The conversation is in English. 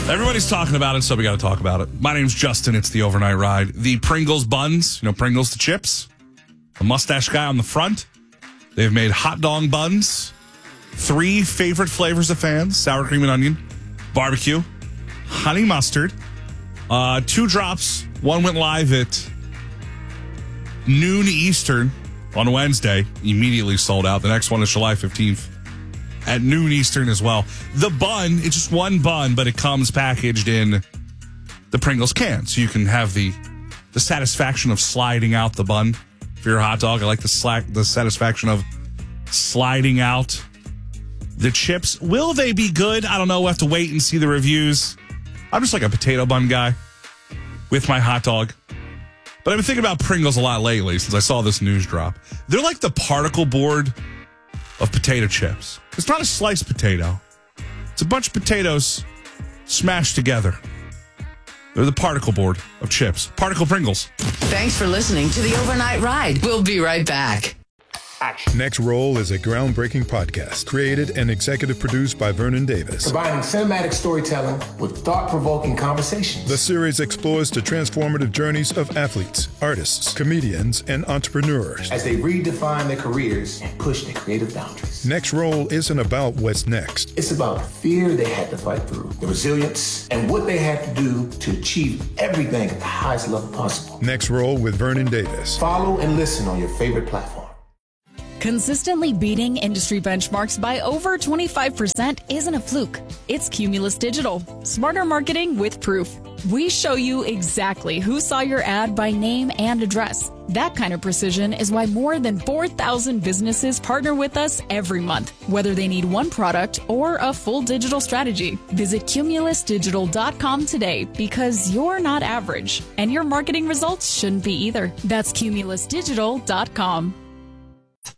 Everybody's talking about it, so we got to talk about it. My name's Justin. It's the Overnight Ride. The Pringles buns, Pringles the chips. The mustache guy on the front. They've made hot dog buns. 3 favorite flavors of fans: sour cream and onion, barbecue, honey mustard. 2 drops. One went live at noon Eastern on Wednesday. Immediately sold out. The next one is July 15th. At noon Eastern as well. The bun, it's just one bun, but it comes packaged in the Pringles can. So you can have the satisfaction of sliding out the bun for your hot dog. I like the satisfaction of sliding out the chips. Will they be good? I don't know. We'll have to wait and see the reviews. I'm just like a potato bun guy with my hot dog. But I've been thinking about Pringles a lot lately since I saw this news drop. They're like the particle board of potato chips. It's not a sliced potato. It's a bunch of potatoes smashed together. They're the particle board of chips. Particle Pringles. Thanks for listening to the Overnight Ride. We'll be right back. Next Roll is a groundbreaking podcast created and executive produced by Vernon Davis. Combining cinematic storytelling with thought-provoking conversations. The series explores the transformative journeys of athletes, artists, comedians, and entrepreneurs as they redefine their careers and push their creative boundaries. Next Roll isn't about what's next. It's about the fear they had to fight through, the resilience, and what they had to do to achieve everything at the highest level possible. Next Roll with Vernon Davis. Follow and listen on your favorite platform. Consistently beating industry benchmarks by over 25% isn't a fluke. It's Cumulus Digital. Smarter marketing with proof. We show you exactly who saw your ad by name and address. That kind of precision is why more than 4,000 businesses partner with us every month, whether they need one product or a full digital strategy. Visit cumulusdigital.com today because you're not average, and your marketing results shouldn't be either. That's cumulusdigital.com.